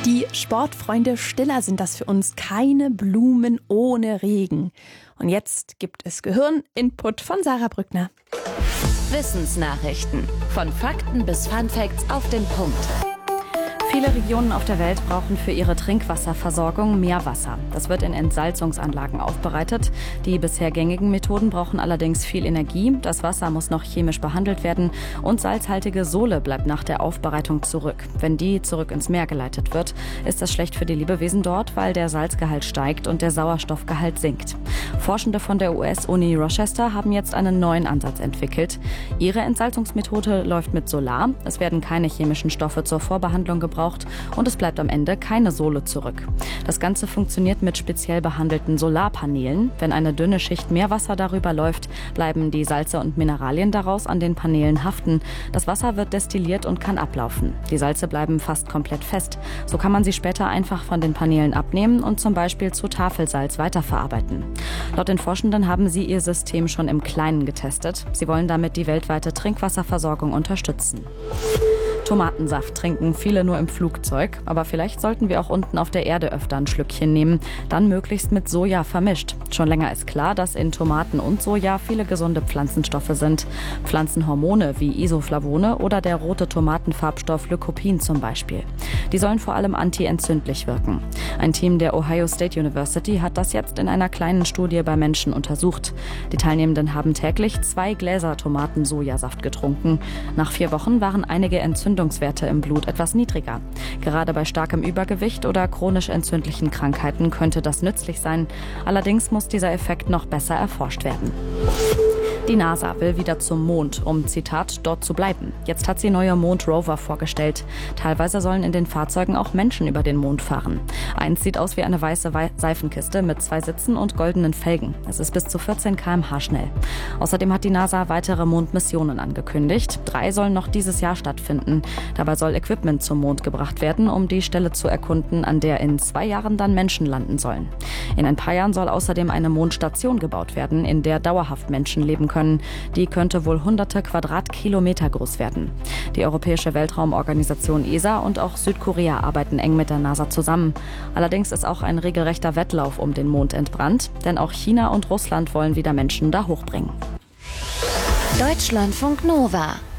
Die Sportfreunde Stiller sind das für uns, keine Blumen ohne Regen. Und jetzt gibt es Gehirn-Input von Sarah Brückner. Wissensnachrichten. Von Fakten bis Funfacts auf den Punkt. Viele Regionen auf der Welt brauchen für ihre Trinkwasserversorgung Meerwasser. Das wird in Entsalzungsanlagen aufbereitet. Die bisher gängigen Methoden brauchen allerdings viel Energie. Das Wasser muss noch chemisch behandelt werden und salzhaltige Sole bleibt nach der Aufbereitung zurück. Wenn die zurück ins Meer geleitet wird, ist das schlecht für die Lebewesen dort, weil der Salzgehalt steigt und der Sauerstoffgehalt sinkt. Forschende von der US-Uni Rochester haben jetzt einen neuen Ansatz entwickelt. Ihre Entsalzungsmethode läuft mit Solar. Es werden keine chemischen Stoffe zur Vorbehandlung gebraucht und es bleibt am Ende keine Sole zurück. Das Ganze funktioniert mit speziell behandelten Solarpanelen. Wenn eine dünne Schicht Meerwasser darüber läuft, bleiben die Salze und Mineralien daraus an den Paneelen haften. Das Wasser wird destilliert und kann ablaufen. Die Salze bleiben fast komplett fest. So kann man sie später einfach von den Paneelen abnehmen und zum Beispiel zu Tafelsalz weiterverarbeiten. Laut den Forschenden haben sie ihr System schon im Kleinen getestet. Sie wollen damit die weltweite Trinkwasserversorgung unterstützen. Tomatensaft trinken viele nur im Flugzeug, aber vielleicht sollten wir auch unten auf der Erde öfter ein Schlückchen nehmen, dann möglichst mit Soja vermischt. Schon länger ist klar, dass in Tomaten und Soja viele gesunde Pflanzenstoffe sind. Pflanzenhormone wie Isoflavone oder der rote Tomatenfarbstoff Lycopin zum Beispiel. Die sollen vor allem antientzündlich wirken. Ein Team der Ohio State University hat das jetzt in einer kleinen Studie bei Menschen untersucht. Die Teilnehmenden haben täglich 2 Gläser Tomaten-Sojasaft getrunken. Nach 4 Wochen waren einige Entzündungswerte im Blut etwas niedriger. Gerade bei starkem Übergewicht oder chronisch entzündlichen Krankheiten könnte das nützlich sein. Allerdings muss dieser Effekt noch besser erforscht werden. Die NASA will wieder zum Mond, um, Zitat, dort zu bleiben. Jetzt hat sie neue Mondrover vorgestellt. Teilweise sollen in den Fahrzeugen auch Menschen über den Mond fahren. Eins sieht aus wie eine weiße Seifenkiste mit 2 Sitzen und goldenen Felgen. Es ist bis zu 14 km/h schnell. Außerdem hat die NASA weitere Mondmissionen angekündigt. 3 sollen noch dieses Jahr stattfinden. Dabei soll Equipment zum Mond gebracht werden, um die Stelle zu erkunden, an der in 2 Jahren dann Menschen landen sollen. In ein paar Jahren soll außerdem eine Mondstation gebaut werden, in der dauerhaft Menschen leben können. Die könnte wohl hunderte Quadratkilometer groß werden. Die Europäische Weltraumorganisation ESA und auch Südkorea arbeiten eng mit der NASA zusammen. Allerdings ist auch ein regelrechter Wettlauf um den Mond entbrannt, denn auch China und Russland wollen wieder Menschen da hochbringen. Deutschlandfunk Nova